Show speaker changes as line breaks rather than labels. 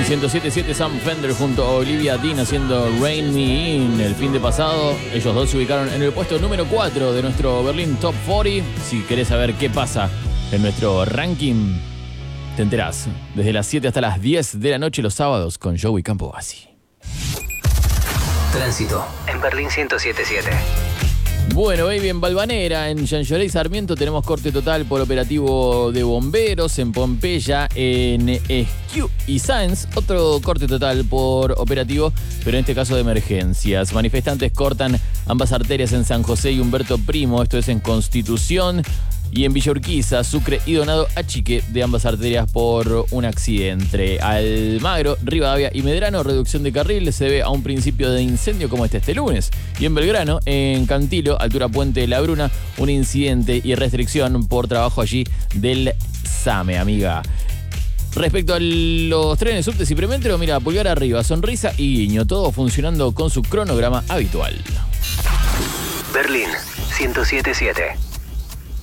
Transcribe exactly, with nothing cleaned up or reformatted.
ciento siete punto siete Sam Fender junto a Olivia Dean haciendo Rain Me In. El fin de pasado, ellos dos se ubicaron en el puesto número cuatro de nuestro Berlín Top cuarenta. Si querés saber qué pasa en nuestro ranking, te enterás desde las siete hasta las diez de la noche los sábados con Joey Campobasi.
Tránsito en Berlín ciento siete punto siete.
Bueno, baby, en Balvanera, en Jean Lloré y Sarmiento tenemos corte total por operativo de bomberos. En Pompeya, en Esquiú y Sáenz, otro corte total por operativo, pero en este caso de emergencias. Manifestantes cortan ambas arterias en San José y Humberto Primo, esto es en Constitución. Y en Villa Urquiza, Sucre y Donado Achique de ambas arterias por un accidente. Almagro, Rivadavia y Medrano, reducción de carril, se ve a un principio de incendio como este este lunes. Y en Belgrano, en Cantilo, altura Puente de la Bruna, un incidente y restricción por trabajo allí del SAME, amiga. Respecto a los trenes, subtes y premetro, mira, pulgar arriba, sonrisa y guiño, todo funcionando con su cronograma habitual.
Berlín ciento siete punto siete.